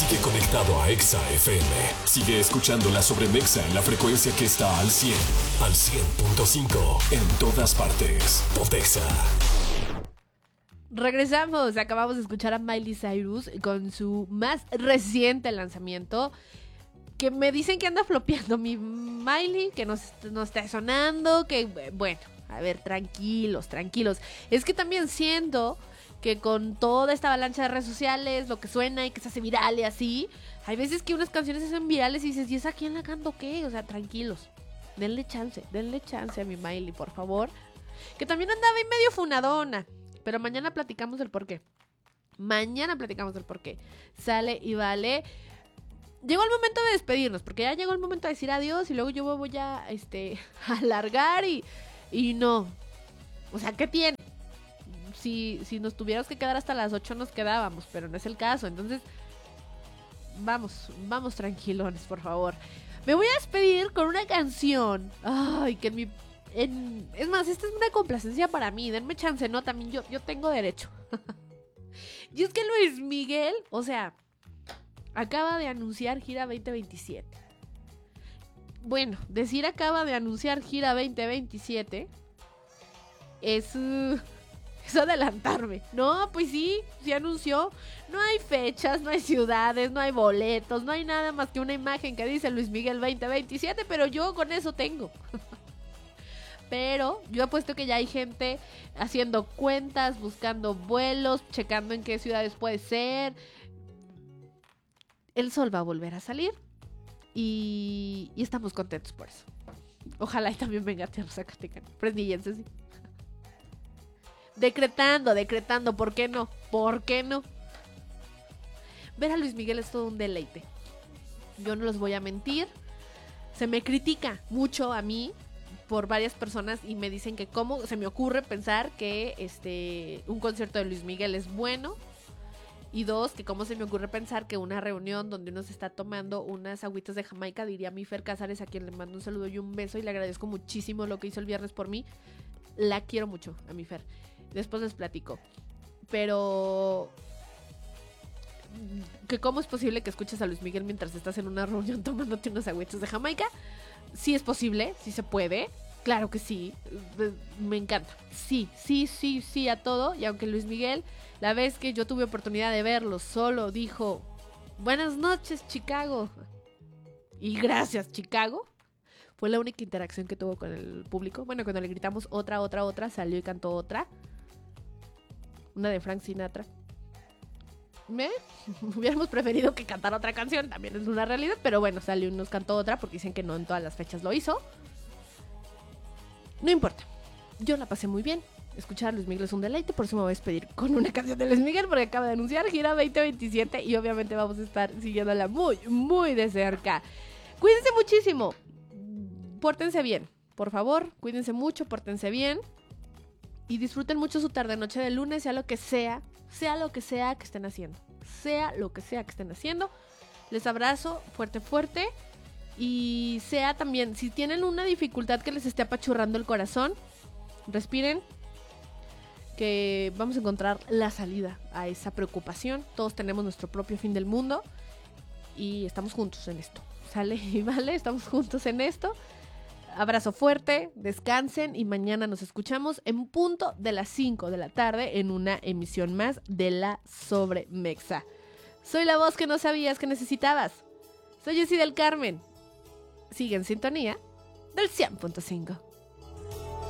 Sigue conectado a Exa FM. Sigue escuchando la Sobremexa en la frecuencia que está al 100. Al 100.5 en todas partes. Pontexa. Regresamos. Acabamos de escuchar a Miley Cyrus con su más reciente lanzamiento. Que me dicen que anda flopeando mi Miley, que no está sonando, que bueno, a ver, tranquilos. Es que también siento que con toda esta avalancha de redes sociales, lo que suena y que se hace viral y así, hay veces que unas canciones se hacen virales y dices, ¿y esa quién la canta o qué? O sea, tranquilos, denle chance a mi Miley, por favor. Que también andaba ahí medio funadona, pero mañana platicamos del por qué. Sale y vale. Llegó el momento de despedirnos, porque ya llegó el momento de decir adiós y luego yo me voy a alargar y no. O sea, ¿qué tiene? Si nos tuviéramos que quedar hasta las 8 nos quedábamos, pero no es el caso. Entonces, vamos tranquilones, por favor. Me voy a despedir con una canción. Ay, que es más, esta es una complacencia para mí. Denme chance, ¿no? También yo tengo derecho. Y es que Luis Miguel, o sea, acaba de anunciar gira 2027. Bueno, decir acaba de anunciar gira 2027 es adelantarme. No, pues sí anunció. No hay fechas, no hay ciudades, no hay boletos, no hay nada más que una imagen que dice Luis Miguel 2027, pero yo con eso tengo. Pero yo apuesto que ya hay gente haciendo cuentas, buscando vuelos, checando en qué ciudades puede ser. El sol va a volver a salir y estamos contentos por eso. Ojalá y también venga Tierra Zacatecana. Prendillense, sí. Decretando, ¿por qué no? Ver a Luis Miguel es todo un deleite. Yo no los voy a mentir. Se me critica mucho a mí por varias personas y me dicen que cómo se me ocurre pensar que un concierto de Luis Miguel es bueno. Y dos, que cómo se me ocurre pensar que una reunión donde uno se está tomando unas agüitas de Jamaica, diría mi Fer Casares, a quien le mando un saludo y un beso y le agradezco muchísimo lo que hizo el viernes por mí. La quiero mucho a mi Fer. Después les platico. Pero que cómo es posible que escuches a Luis Miguel mientras estás en una reunión tomándote unas agüitas de Jamaica. Sí es posible, sí se puede. Claro que sí, me encanta. Sí a todo. Y aunque Luis Miguel, la vez que yo tuve oportunidad de verlo, solo dijo buenas noches, Chicago. Y gracias, Chicago. Fue la única interacción que tuvo con el público. Bueno, cuando le gritamos otra, salió y cantó otra. Una de Frank Sinatra. Hubiéramos preferido que cantara otra canción, también es una realidad. Pero bueno, salió y nos cantó otra porque dicen que no en todas las fechas lo hizo. No importa, yo la pasé muy bien. Escuchar a Luis Miguel es un deleite, por eso me voy a despedir con una canción de Luis Miguel porque acaba de anunciar gira 2027 y obviamente vamos a estar siguiéndola muy, muy de cerca. Cuídense muchísimo, pórtense bien, por favor, cuídense mucho, pórtense bien y disfruten mucho su tarde-noche de lunes, sea lo que sea que estén haciendo, les abrazo fuerte. Y sea también, si tienen una dificultad que les esté apachurrando el corazón, respiren, que vamos a encontrar la salida a esa preocupación. Todos tenemos nuestro propio fin del mundo y estamos juntos en esto. ¿Sale y vale? Estamos juntos en esto. Abrazo fuerte, descansen y mañana nos escuchamos en punto de las 5 de la tarde en una emisión más de La Sobremexa. Soy la voz que no sabías que necesitabas. Soy Jessy del Carmen. Sigue en sintonía del 100.5.